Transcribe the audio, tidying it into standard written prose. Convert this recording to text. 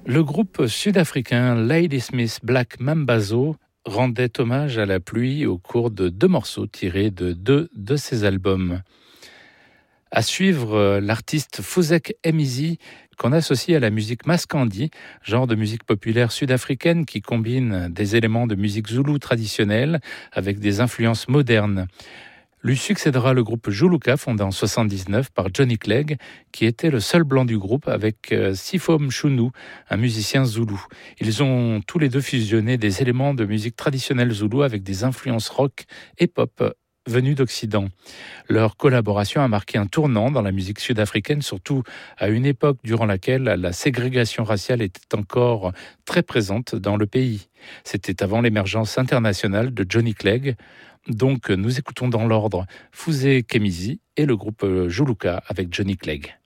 Le groupe sud-africain Ladysmith Black Mambazo rendait hommage à la pluie au cours de 2 morceaux tirés de 2 de ses albums. À suivre, l'artiste Fuzek Emizi, qu'on associe à la musique maskandi, genre de musique populaire sud-africaine qui combine des éléments de musique zoulou traditionnelle avec des influences modernes. Lui succédera le groupe Juluka, fondé en 1979 par Johnny Clegg, qui était le seul blanc du groupe, avec Sipho Mchunu, un musicien zoulou. Ils ont tous les deux fusionné des éléments de musique traditionnelle zoulou avec des influences rock et pop venues d'Occident. Leur collaboration a marqué un tournant dans la musique sud-africaine, surtout à une époque durant laquelle la ségrégation raciale était encore très présente dans le pays. C'était avant l'émergence internationale de Johnny Clegg. Donc nous écoutons dans l'ordre Fuzek Emizi et le groupe Juluka avec Johnny Clegg.